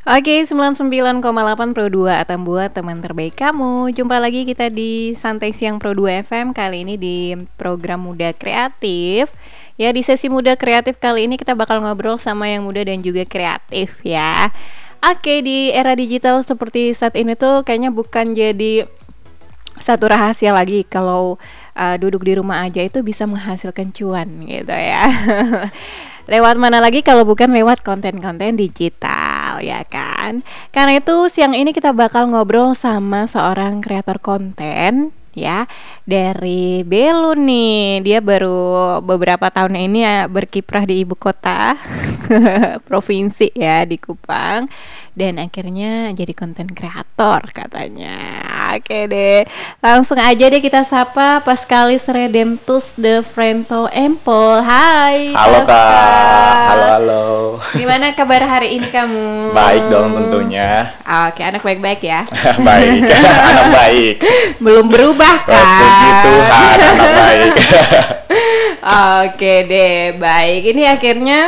Oke, 99,8 Pro 2 Atam buat teman terbaik kamu. Jumpa lagi kita di Santai Siang Pro 2 FM. Kali ini di program Muda Kreatif. Ya, di sesi Muda Kreatif kali ini kita bakal ngobrol sama yang muda dan juga kreatif ya. Oke, di era digital seperti saat ini tuh kayaknya bukan jadi satu rahasia lagi kalau duduk di rumah aja itu bisa menghasilkan cuan gitu ya. Lewat mana lagi kalau bukan lewat konten-konten digital ya kan. Karena itu siang ini kita bakal ngobrol sama seorang kreator konten ya dari Belu nih. Dia baru beberapa tahun ini ya berkiprah di ibu kota provinsi ya, di Kupang, dan akhirnya jadi konten kreator katanya. Oke deh, langsung aja deh kita sapa Pascalis Redemptus de Frento Empol. Hai Halo Pascal. Kak, halo. Gimana kabar hari ini kamu? Baik dong tentunya. Oke, anak baik-baik ya. Baik, anak baik. Belum berubah kan? Puji Tuhan, anak baik. Oke deh, baik. Ini akhirnya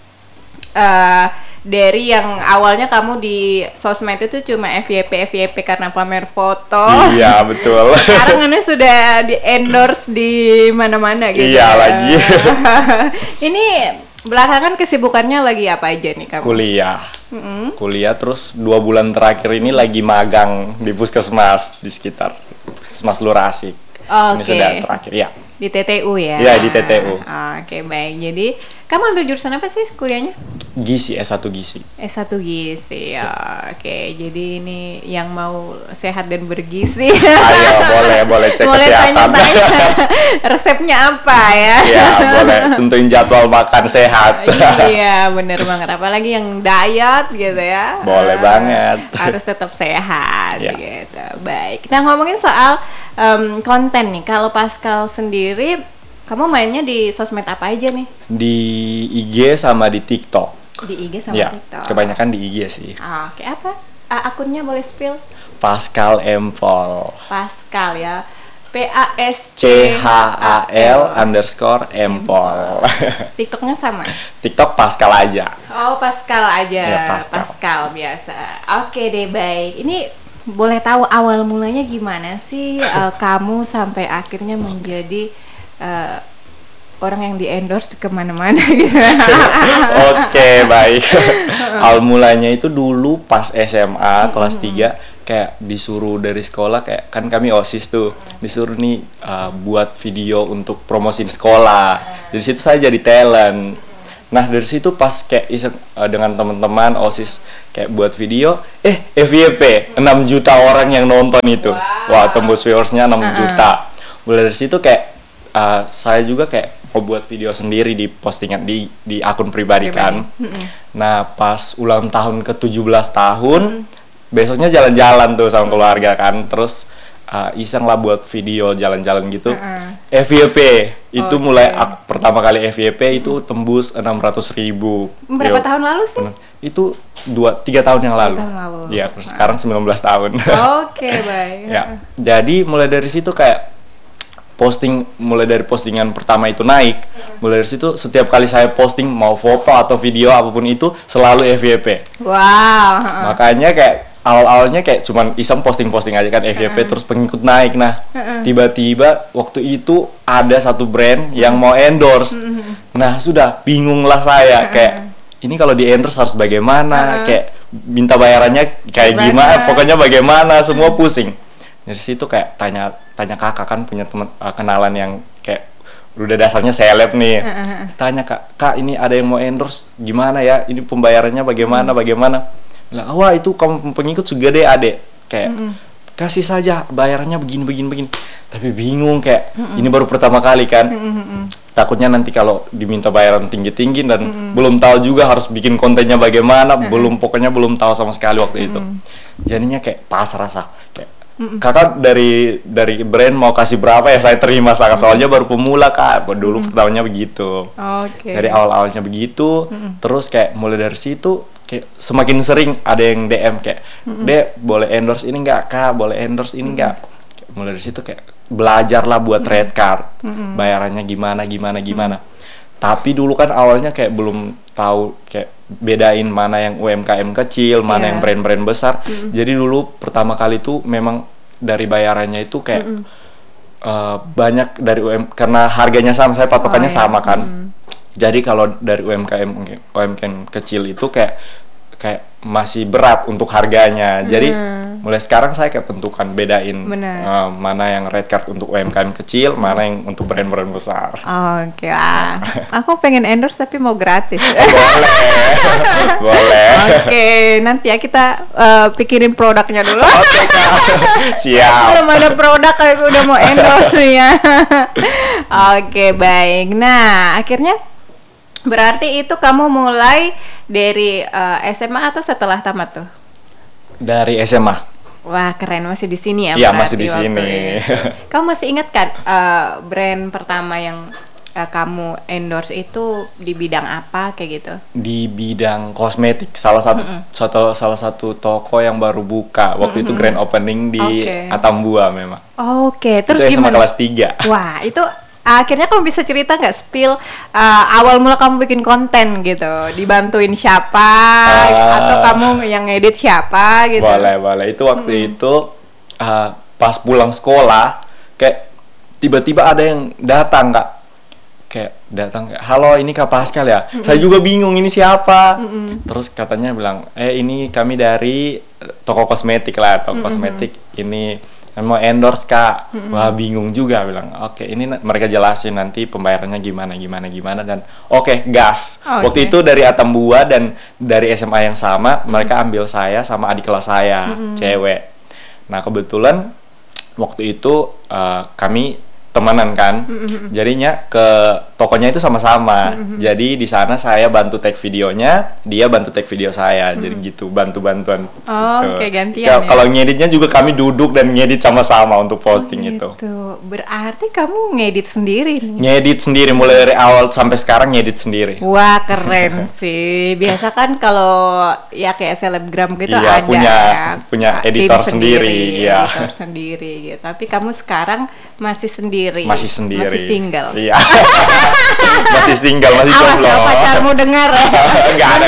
dari yang awalnya kamu di sosmed itu cuma FYP karena pamer foto. Iya, betul. Sekarang ini sudah di endorse di mana-mana gitu. Iya, lagi. Ini belakangan kesibukannya lagi apa aja nih kamu? Kuliah. Kuliah terus 2 bulan terakhir ini lagi magang di puskesmas di sekitar Puskesmas Lurasik. Ini Oke. sudah terakhir ya. Di TTU ya? Iya, di TTU. Oke, baik. Jadi, kamu ambil jurusan apa sih kuliahnya? Gizi, S1 Gizi. S1 gizi. Oke, jadi ini yang mau sehat dan bergizi. Ayo, boleh cek Boleh kesehatan. tanya-tanya resepnya apa ya? Iya, boleh tentuin jadwal makan sehat. Iya, bener banget. Apalagi yang diet gitu ya. Boleh banget. Harus tetap sehat Iya. gitu. Baik. Nah, ngomongin soal konten nih. Kalau Pascal sendiri, kamu mainnya di sosmed apa aja nih? Di IG sama di TikTok. Di IG sama Ya, TikTok. kebanyakan di IG sih. Oke, apa? Akunnya boleh spill? Pascal Empol. Pascal ya. CHAL_Empol. TikToknya sama? TikTok Pascal aja. Oh, Pascal aja. Ya, Pascal. Pascal biasa. Oke deh, baik. Ini boleh tahu awal mulanya gimana sih kamu sampai akhirnya menjadi orang yang di-endorse kemana-mana gitu. Oke, baik. Awal mulanya itu dulu pas SMA kelas 3 kayak disuruh dari sekolah, kayak kan kami OSIS tuh, disuruh nih buat video untuk promosiin sekolah. Dari situ saya jadi talent. Nah, dari situ pas kayak iseng dengan teman-teman OSIS kayak buat video, FYP 6 juta orang yang nonton itu. Wah, tembus viewersnya 6 juta. Mulai dari situ kayak saya juga kayak mau buat video sendiri di postingan di akun pribadi kan. Nah, pas ulang tahun ke-17 tahun, besoknya jalan-jalan tuh sama keluarga kan. Terus iseng lah buat video jalan-jalan gitu. FYP itu mulai pertama kali FYP itu tembus 600.000. Berapa tahun lalu sih? Itu 3 tahun yang lalu. 3 tahun lalu. Iya, sekarang 19 tahun. Oke, baik. Ya. Jadi mulai dari situ kayak mulai dari postingan pertama itu naik. Mulai dari situ setiap kali saya posting mau foto atau video apapun itu selalu FYP. Wow. Makanya kayak awal-awalnya kayak cuman iseng posting-posting aja kan FYP, terus pengikut naik. Nah, tiba-tiba waktu itu ada satu brand yang mau endorse. Nah, sudah bingung lah saya kayak ini kalau di endorse harus bagaimana, kayak minta bayarannya kayak gimana, pokoknya bagaimana, semua pusing. Dari situ kayak tanya kakak kan punya teman kenalan yang kayak udah dasarnya seleb nih. Tanya kak ini ada yang mau endorse, gimana ya? Ini pembayarannya bagaimana? Lah, wah itu kamu pengikut juga deh adek. Kayak kasih saja bayarannya begini. Tapi bingung kayak ini baru pertama kali kan. Takutnya nanti kalau diminta bayaran tinggi-tinggi dan belum tahu juga harus bikin kontennya bagaimana, pokoknya belum tahu sama sekali waktu itu. Jadinya kayak pasrah rasa kayak kakak dari brand mau kasih berapa ya saya terima, soalnya baru pemula kak, dulu pertamanya begitu. Dari awal-awalnya begitu, terus kayak mulai dari situ kayak semakin sering ada yang DM kayak, Dek boleh endorse ini nggak kak, boleh endorse ini nggak. Mulai dari situ kayak belajar lah buat red card, bayarannya gimana. Tapi dulu kan awalnya kayak belum tahu kayak bedain mana yang UMKM kecil, mana yang brand-brand besar. Jadi dulu pertama kali tuh memang dari bayarannya itu kayak banyak dari karena harganya sama, saya patokannya sama kan. Jadi kalau dari UMKM kecil itu kayak masih berat untuk harganya. Jadi mulai sekarang saya kayak tentukan bedain mana yang red card untuk UMKM kecil, mana yang untuk brand-brand besar. Oke lah. Aku pengen endorse tapi mau gratis. Boleh. Oke, nanti ya kita pikirin produknya dulu. Oke, Kak. Siap. Belum ada produk aku udah mau endorse nih ya. Oke, baik. Nah, akhirnya berarti itu kamu mulai dari SMA atau setelah tamat tuh? Dari SMA. Wah, keren, masih di sini ya? Iya, masih di sini. Kamu masih ingat kan brand pertama yang kamu endorse itu di bidang apa kayak gitu? Di bidang kosmetik. Salah satu toko yang baru buka. Waktu itu grand opening di Atambua memang. Oke, terus itu gimana? Kelas 3. Wah, itu akhirnya kamu bisa cerita nggak spill awal mula kamu bikin konten gitu, dibantuin siapa atau kamu yang ngedit siapa gitu? Boleh. Itu waktu itu pas pulang sekolah kayak tiba-tiba ada yang datang kayak halo ini Kak Pascal ya. Saya juga bingung ini siapa. Terus katanya bilang ini kami dari toko kosmetik lah, kosmetik ini mau endorse Kak. Wah, bingung juga, bilang oke, ini mereka jelasin nanti pembayarannya gimana dan gas. Waktu itu dari Atambua dan dari SMA yang sama, mereka ambil saya sama adik kelas saya, cewek. Nah, kebetulan waktu itu kami temanan kan, jadinya ke tokonya itu sama-sama. Jadi di sana saya bantu take videonya, dia bantu take video saya, jadi gitu bantu-bantuan. Oke, gantian. Kalau ngeditnya juga kami duduk dan ngedit sama-sama untuk posting itu. Berarti kamu ngedit sendiri nih? Ngedit sendiri mulai dari awal sampai sekarang ngedit sendiri. Wah, keren sih. Biasa kan kalau ya kayak selebgram gitu ada punya editor sendiri, ya. Editor sendiri gitu. Tapi kamu sekarang masih sendiri. Masih sendiri. Masih single. Iya. Masih single, masih jomblo. Awas pacarmu dengar. Enggak ada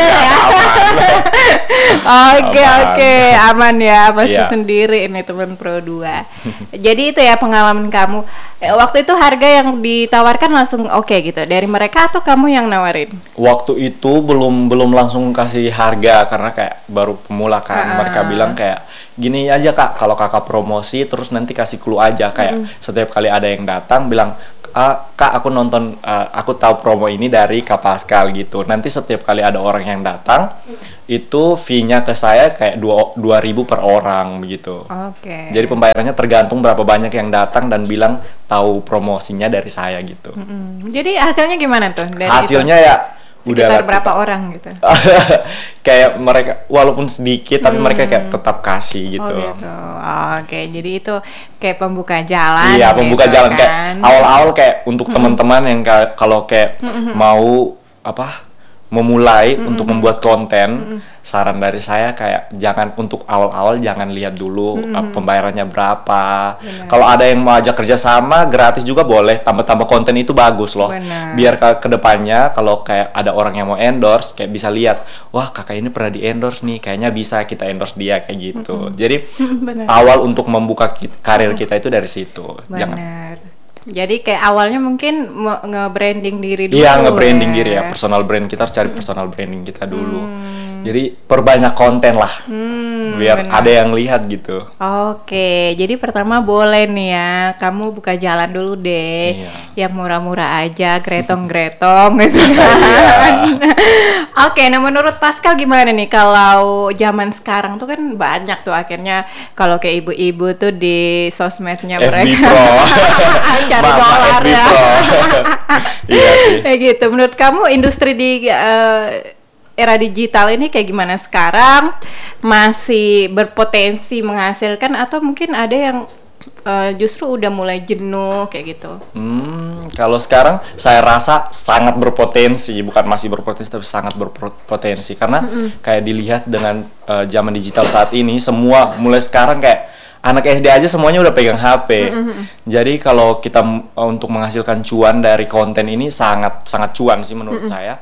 Oke, aman ya, masih sendiri ini teman Pro 2. Jadi itu ya pengalaman kamu. Waktu itu harga yang ditawarkan langsung oke gitu dari mereka atau kamu yang nawarin? Waktu itu belum langsung kasih harga karena kayak baru pemula kan. Mereka bilang kayak gini aja Kak, kalau Kakak promosi terus nanti kasih clue aja kayak setiap kali ada yang datang bilang Kak aku nonton aku tahu promo ini dari Kak Pascal gitu. Nanti setiap kali ada orang yang datang itu fee-nya ke saya kayak 2.000 per orang begitu. Oke. Jadi pembayarannya tergantung berapa banyak yang datang dan bilang tahu promosinya dari saya gitu. Jadi hasilnya gimana tuh? Dari hasilnya itu? Ya sekitar berapa orang gitu? Kayak mereka walaupun sedikit tapi mereka kayak tetap kasih gitu. Oke, jadi itu kayak pembuka jalan. Iya, pembuka jalan kan? Kayak awal-awal kayak untuk teman-teman yang kalau kayak mau memulai untuk membuat konten, saran dari saya kayak jangan untuk awal-awal jangan lihat dulu pembayarannya berapa. Kalau ada yang mau ajak kerjasama gratis juga boleh, tambah-tambah konten itu bagus loh. Biar ke depannya kalau kayak ada orang yang mau endorse kayak bisa lihat, wah kakak ini pernah di endorse nih, kayaknya bisa kita endorse dia kayak gitu. Jadi awal untuk membuka karir kita itu dari situ. Jangan. Jadi kayak awalnya mungkin nge-branding diri dulu. Iya, nge-branding diri ya, personal brand kita harus cari personal branding kita dulu. Jadi perbanyak konten lah, biar ada yang lihat gitu. Oke, jadi pertama boleh nih ya, kamu buka jalan dulu deh, yang murah-murah aja, gretong-gretong gitu kan. Oke, nah menurut Pascal gimana nih kalau zaman sekarang tuh kan banyak tuh akhirnya kalau kayak ibu-ibu tuh di sosmednya mereka cari dolar ya. Iya sih. Kayak gitu. Menurut kamu industri di era digital ini kayak gimana sekarang? Masih berpotensi menghasilkan atau mungkin ada yang justru udah mulai jenuh kayak gitu? Kalau sekarang saya rasa sangat berpotensi, bukan masih berpotensi tapi sangat berpotensi karena kayak dilihat dengan zaman digital saat ini semua mulai sekarang kayak anak SD aja semuanya udah pegang HP. Jadi kalau kita untuk menghasilkan cuan dari konten ini sangat sangat cuan sih menurut saya.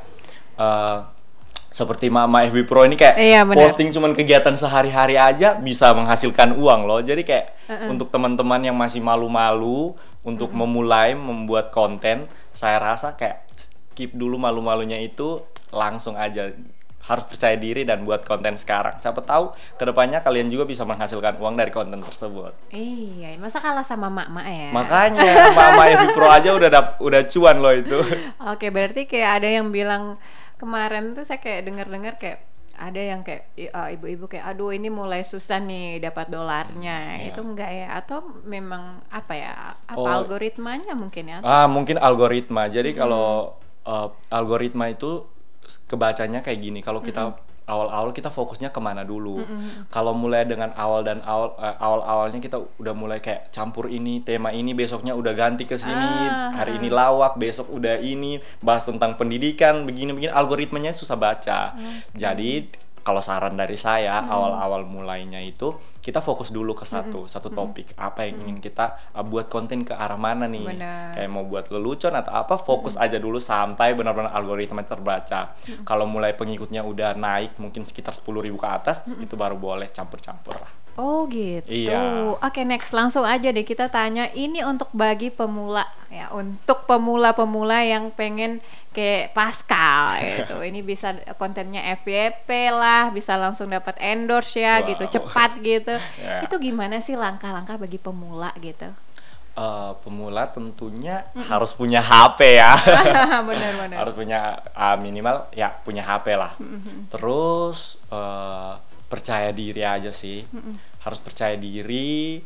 Seperti Mama FB Pro ini kayak posting cuman kegiatan sehari-hari aja bisa menghasilkan uang loh. Jadi kayak untuk teman-teman yang masih malu-malu untuk memulai membuat konten, saya rasa kayak keep dulu malu-malunya itu, langsung aja harus percaya diri dan buat konten sekarang. Siapa tahu kedepannya kalian juga bisa menghasilkan uang dari konten tersebut. Iya, masa kalah sama mak-mak ya? Makanya Mama FB Pro aja udah cuan loh itu. Oke, berarti kayak ada yang bilang kemarin tuh saya kayak dengar kayak ada yang kayak ibu-ibu kayak aduh ini mulai susah nih dapat dolarnya. Itu enggak ya? Atau memang apa ya? Algoritmanya mungkin ya? Mungkin algoritma. Jadi kalau algoritma itu kebacanya kayak gini. Kalau kita awal-awal kita fokusnya kemana dulu. Kalau mulai dengan awal-awalnya kita udah mulai kayak campur ini, tema ini, besoknya udah ganti ke sini, hari ini lawak, besok udah ini, bahas tentang pendidikan, begini-begini, algoritmanya susah baca. Jadi kalau saran dari saya, awal-awal mulainya itu kita fokus dulu ke satu topik. Apa yang ingin kita buat konten ke arah mana nih? Kayak mau buat lelucon atau apa, fokus aja dulu sampai benar-benar algoritma terbaca. Kalau mulai pengikutnya udah naik mungkin sekitar 10.000 ke atas, itu baru boleh campur-campur lah. Oh gitu. Iya. Oke, next langsung aja deh kita tanya ini untuk bagi pemula ya, untuk pemula-pemula yang pengen kayak Pascal gitu. Ini bisa kontennya FYP lah, bisa langsung dapat endorse ya gitu, cepat gitu. Itu gimana sih langkah-langkah bagi pemula gitu? Pemula tentunya harus punya HP ya. Benar-benar. Harus punya minimal ya punya HP lah. Terus percaya diri aja sih. Harus percaya diri.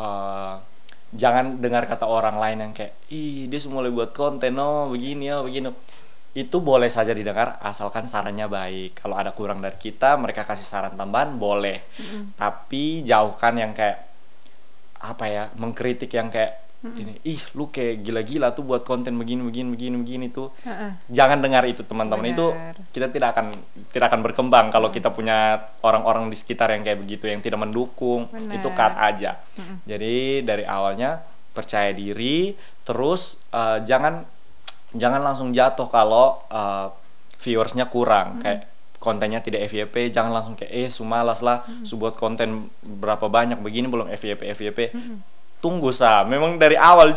Jangan dengar kata orang lain yang kayak ih dia mulai buat konten begini. Itu boleh saja didengar asalkan sarannya baik. Kalau ada kurang dari kita, mereka kasih saran tambahan boleh. Tapi jauhkan yang kayak apa ya, mengkritik yang kayak ini, ih lu kayak gila-gila tuh buat konten begini tuh. Jangan dengar itu teman-teman. Itu kita tidak akan berkembang kalau kita punya orang-orang di sekitar yang kayak begitu, yang tidak mendukung. Itu cut aja. Jadi dari awalnya percaya diri, terus jangan langsung jatuh kalau viewersnya kurang, kayak kontennya tidak FYP, jangan langsung kayak sumalas lah, buat konten berapa banyak begini belum FYP. Tunggu memang dari awal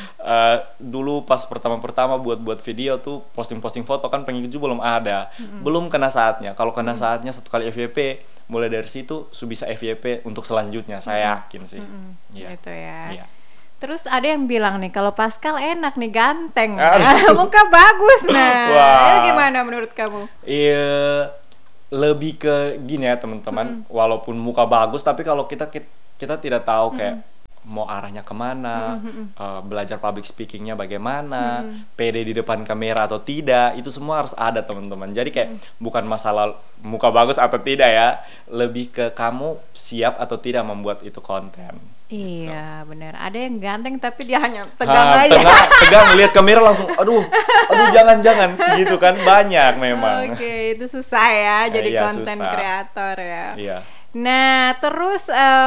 dulu pas pertama buat video tuh posting foto kan pengikut belum ada, belum kena saatnya. Kalau kena saatnya satu kali FYP, mulai dari situ bisa FYP untuk selanjutnya, saya yakin sih. Gitu ya. Iya. Terus ada yang bilang nih kalau Pascal enak nih, ganteng, muka bagus. Itu gimana menurut kamu? Iya, lebih ke gini ya teman-teman. Walaupun muka bagus, tapi kalau kita tidak tahu kayak mau arahnya kemana, belajar public speakingnya bagaimana, pede di depan kamera atau tidak, itu semua harus ada teman-teman. Jadi kayak bukan masalah muka bagus atau tidak ya, lebih ke kamu siap atau tidak membuat itu konten. Iya benar. Ada yang ganteng tapi dia hanya tegang aja. Tegang lihat kamera langsung aduh jangan gitu kan, banyak memang. Oke, itu susah ya jadi konten kreator ya. Iya. Nah, terus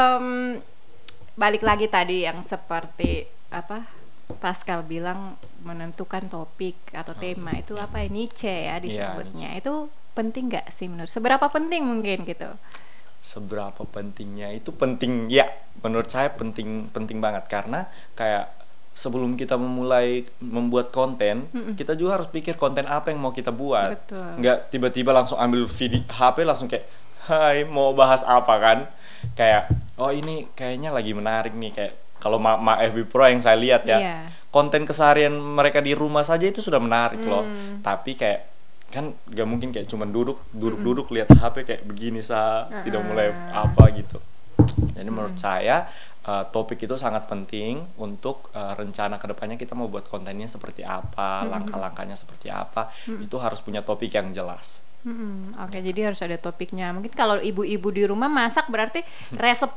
balik lagi tadi yang seperti apa Pascal bilang, menentukan topik atau tema itu apa ya, niche ya disebutnya. Itu penting nggak sih menurut? Seberapa penting mungkin gitu? Seberapa pentingnya itu penting ya, menurut saya penting banget, karena kayak sebelum kita memulai membuat konten, kita juga harus pikir konten apa yang mau kita buat. Betul. Nggak tiba-tiba langsung ambil video HP langsung kayak hai mau bahas apa kan, kayak ini kayaknya lagi menarik nih, kayak kalau Ma FB Pro yang saya lihat ya, konten keseharian mereka di rumah saja itu sudah menarik loh. Tapi kayak kan gak mungkin kayak cuman duduk lihat HP kayak begini tidak mulai apa gitu. Jadi menurut saya topik itu sangat penting untuk rencana kedepannya kita mau buat kontennya seperti apa, langkah-langkahnya seperti apa, itu harus punya topik yang jelas. Oke, jadi harus ada topiknya. Mungkin kalau ibu-ibu di rumah masak berarti resep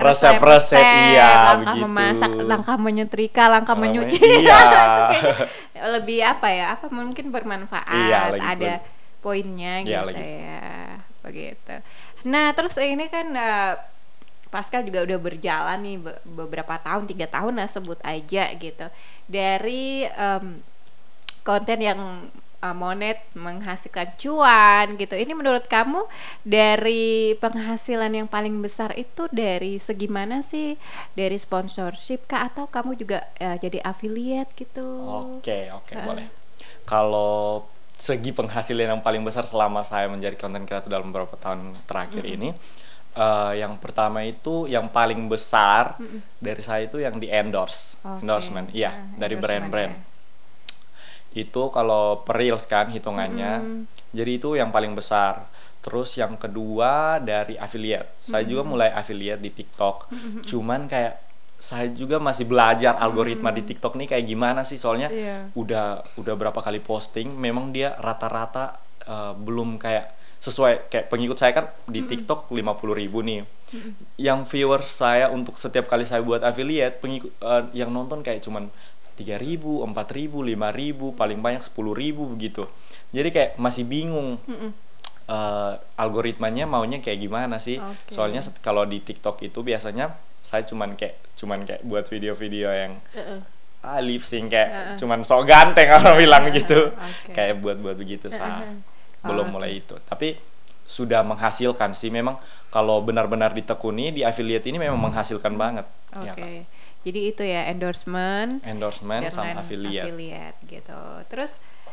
iya, langkah begitu. Memasak, langkah menyetrika, langkah menyuci. Iya. Lebih apa ya? Mungkin bermanfaat, ada poinnya gitu ya. Begitu. Nah, terus ini kan Pascal juga udah berjalan nih beberapa tahun, 3 tahun lah sebut aja gitu, dari konten yang monet menghasilkan cuan gitu. Ini menurut kamu dari penghasilan yang paling besar itu dari segi mana sih? Dari sponsorship kah, atau kamu juga jadi affiliate gitu? Oke, boleh. Kalau segi penghasilan yang paling besar selama saya menjadi content creator dalam beberapa tahun terakhir ini, yang pertama itu yang paling besar dari saya itu yang di endorsement, iya, dari brand-brand. Itu kalau per reels kan hitungannya, jadi itu yang paling besar. Terus yang kedua dari affiliate, saya juga mulai affiliate di TikTok, cuman kayak saya juga masih belajar algoritma di TikTok nih kayak gimana sih, soalnya udah berapa kali posting, memang dia rata-rata belum kayak sesuai. Kayak pengikut saya kan di TikTok 50.000 nih, yang viewers saya untuk setiap kali saya buat affiliate, pengikut yang nonton kayak cuman 3.000, 4.000, 5.000, paling banyak 10.000 begitu. Jadi kayak masih bingung algoritmanya maunya kayak gimana sih. Soalnya kalau di TikTok itu biasanya saya cuman kayak buat video-video yang lip sync kayak cuman sok ganteng orang bilang gitu. Kayak buat begitu belum mulai itu. Tapi sudah menghasilkan sih, memang kalau benar-benar ditekuni di affiliate ini memang menghasilkan banget. Ya, jadi itu ya, endorsement sama affiliate gitu. Terus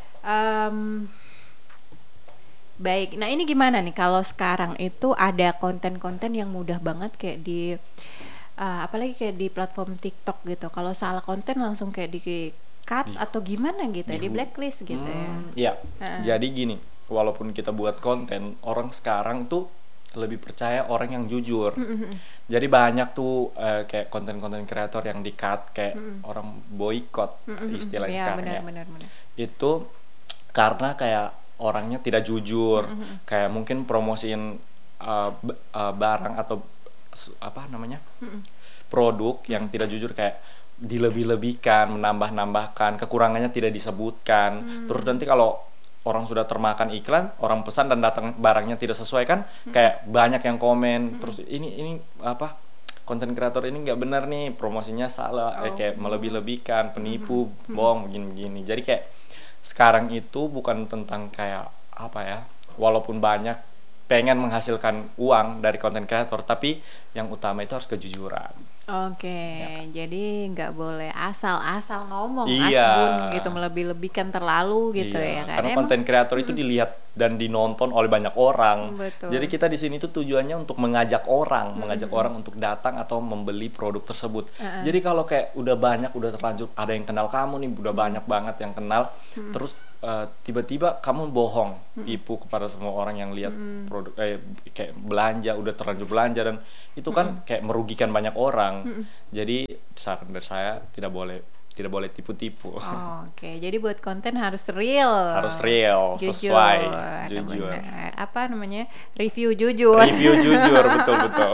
baik, nah ini gimana nih kalau sekarang itu ada konten-konten yang mudah banget kayak di apalagi kayak di platform TikTok gitu, kalau salah konten langsung kayak di cut atau gimana gitu, di blacklist gitu ya. Jadi gini, walaupun kita buat konten, orang sekarang tuh lebih percaya orang yang jujur. Jadi banyak tuh kayak konten-konten kreator yang di-cut, kayak orang boykot istilahnya sekarang ya. Benar. Itu karena kayak orangnya tidak jujur, kayak mungkin promosiin barang atau apa namanya, produk yang tidak jujur, kayak dilebih-lebihkan, menambah-nambahkan, kekurangannya tidak disebutkan. Terus nanti kalau orang sudah termakan iklan, orang pesan dan datang barangnya tidak sesuai kan, kayak banyak yang komen. Terus ini apa, konten kreator ini nggak benar nih, promosinya salah, kayak melebih-lebihkan, penipu, bohong, begini-begini. Jadi kayak sekarang itu bukan tentang kayak apa ya, walaupun banyak pengen menghasilkan uang dari konten kreator, tapi yang utama itu harus kejujuran. Jadi nggak boleh asal-asal ngomong, asbun gitu, melebih-lebihkan terlalu gitu ya kan. Karena konten kreator itu dilihat dan dinonton oleh banyak orang. Betul. Jadi kita di sini tuh tujuannya untuk mengajak orang untuk datang atau membeli produk tersebut. Jadi kalau kayak udah banyak, udah terlanjur ada yang kenal kamu nih, udah banyak banget yang kenal, terus tiba-tiba kamu bohong, tipu kepada semua orang yang lihat produk kayak belanja, udah terlanjur belanja, dan itu kan kayak merugikan banyak orang. Jadi saran dari saya tidak boleh tipu-tipu. Jadi buat konten harus real, sesuai, jujur. Benar. Apa namanya, review jujur, betul.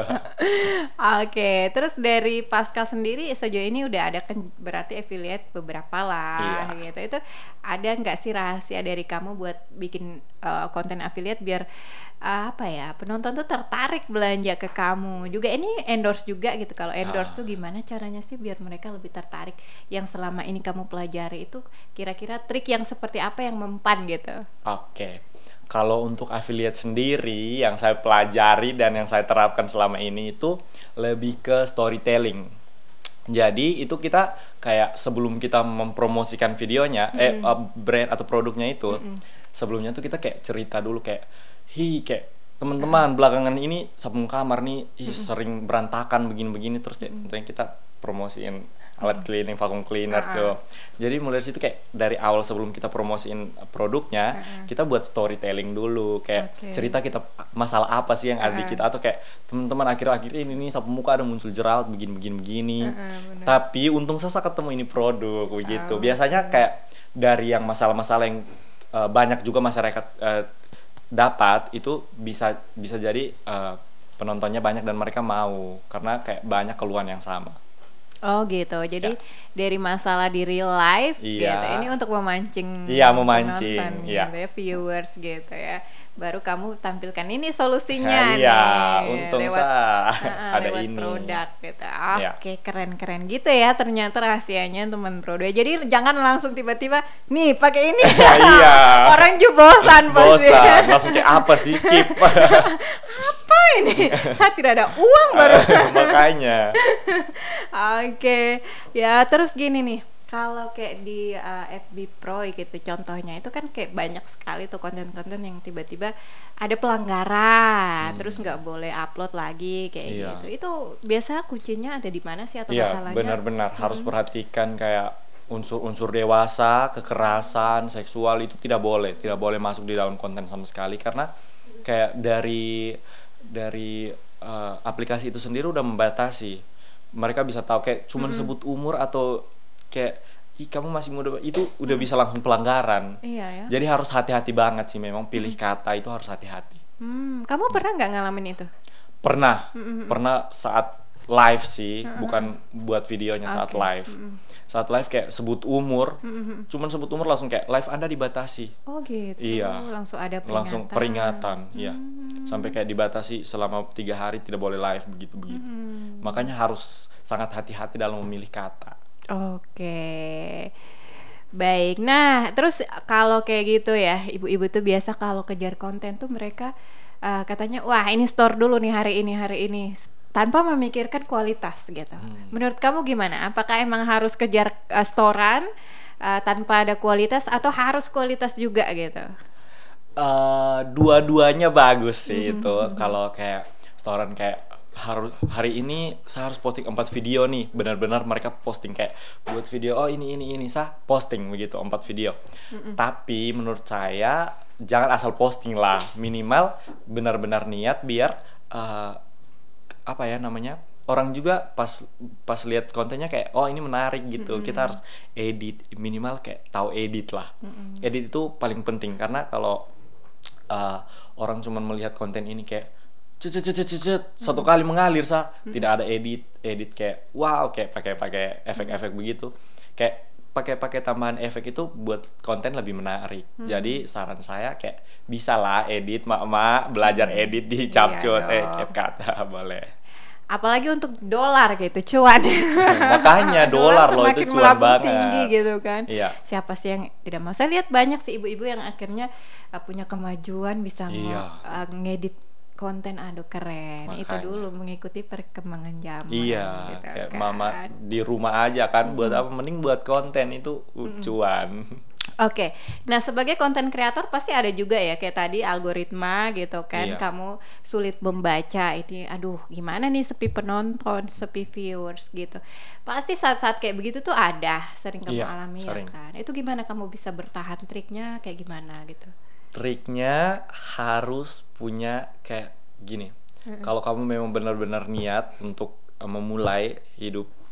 Terus dari Pascal sendiri sejauh ini udah ada kan berarti affiliate beberapa lah gitu. Itu ada nggak sih rahasia dari kamu buat bikin konten affiliate biar penonton tuh tertarik belanja ke kamu juga? Ini endorse juga gitu. Kalau endorse tuh gimana caranya sih biar mereka lebih tertarik? Yang selama ini kamu pelajari itu kira-kira trik yang seperti apa yang mempan gitu? Kalau untuk affiliate sendiri yang saya pelajari dan yang saya terapkan selama ini itu lebih ke storytelling. Jadi itu kita kayak sebelum kita mempromosikan videonya, brand atau produknya itu, sebelumnya tuh kita kayak cerita dulu kayak teman-teman belakangan ini sabun kamar nih sering berantakan begini-begini, terus tentunya kita promosiin alat cleaning, vacuum cleaner tuh. Jadi mulai dari situ kayak dari awal sebelum kita promosiin produknya, kita buat storytelling dulu, kayak cerita kita masalah apa sih yang ada di kita, atau kayak teman-teman akhir-akhir ini nih sapu muka ada muncul jerawat begini. Tapi untung saya ketemu ini produk begitu. Biasanya kayak dari yang masalah-masalah yang banyak juga masyarakat dapat, itu bisa jadi penontonnya banyak dan mereka mau karena kayak banyak keluhan yang sama. Oh gitu. Jadi Ya. dari masalah di real life Iya. gitu. Ini untuk memancing Iya, memancing, penonton iya. gitu ya, viewers gitu ya. Baru kamu tampilkan ini solusinya Iya, nih untung lewat ada lewat ini. produk gitu. Iya. Oke, keren-keren gitu ya ternyata rahasianya teman Pro 2. Jadi jangan langsung tiba-tiba nih pakai ini. Iya. Orang juga bosan pasti. Bosan, langsung kayak apa sih, skip. Apa ini? Saya tidak ada uang baru. Makanya. Oke, ya terus gini nih, kalau kayak di FB Pro gitu contohnya itu kan kayak banyak sekali tuh konten-konten yang tiba-tiba ada pelanggaran, terus nggak boleh upload lagi kayak Iya. gitu. Itu biasa kuncinya ada di mana sih atau Iya, masalahnya? benar-benar harus perhatikan kayak unsur-unsur dewasa, kekerasan, seksual itu tidak boleh masuk di dalam konten sama sekali karena kayak dari aplikasi itu sendiri udah membatasi. Mereka bisa tahu kayak cuman sebut umur atau kayak ih kamu masih muda itu udah bisa langsung pelanggaran. Iya ya. Jadi harus hati-hati banget sih memang pilih kata itu harus hati-hati. Kamu pernah nggak ngalamin itu? Pernah saat live sih, bukan buat videonya saat Oke. live. Saat live kayak sebut umur, cuman sebut umur langsung kayak live Anda dibatasi. Oh gitu. Iya. Langsung ada peringatan. Langsung peringatan, iya. Sampai kayak dibatasi selama 3 hari tidak boleh live begitu. Makanya harus sangat hati-hati dalam memilih kata. Oke. Baik. Nah, terus kalau kayak gitu ya, ibu-ibu tuh biasa kalau kejar konten tuh mereka katanya, wah ini store dulu nih hari ini, tanpa memikirkan kualitas gitu. Menurut kamu gimana? Apakah emang harus kejar storan tanpa ada kualitas atau harus kualitas juga gitu? Dua-duanya bagus sih itu. Kalau kayak setoran kayak hari ini saya harus posting 4 video nih, benar-benar mereka posting kayak buat video ini saya posting begitu 4 video. Tapi menurut saya jangan asal posting lah, minimal benar-benar niat biar apa ya namanya, orang juga pas lihat kontennya kayak oh ini menarik gitu. Kita harus edit, minimal kayak tahu edit lah. Edit itu paling penting karena kalau orang cuma melihat konten ini kayak satu kali mengalir tidak ada edit kayak wow kayak pakai efek-efek begitu, kayak pakai tambahan efek itu buat konten lebih menarik. Jadi saran saya kayak bisa lah edit, mak belajar edit di Capcut, CapCut boleh. Apalagi untuk dolar gitu, cuan. Makanya dolar loh itu semakin cuan melambung banget. tinggi gitu kan. Iya. Siapa sih yang tidak mau? Saya lihat banyak sih ibu-ibu yang akhirnya punya kemajuan bisa ngedit konten, aduh keren. Makanya. Itu dulu mengikuti perkembangan zaman. Iya, gitu kayak kan. mama di rumah aja kan buat apa, mending buat konten itu cuan. Oke, nah sebagai konten kreator pasti ada juga ya kayak tadi algoritma gitu kan, Iya. kamu sulit membaca ini, aduh gimana nih sepi penonton, sepi viewers gitu. Pasti saat-saat kayak begitu tuh ada, sering kamu Iya, alami sering. ya kan. Itu gimana kamu bisa bertahan, triknya kayak gimana gitu? Triknya harus punya kayak gini. Kalau kamu memang benar-benar niat untuk memulai hidup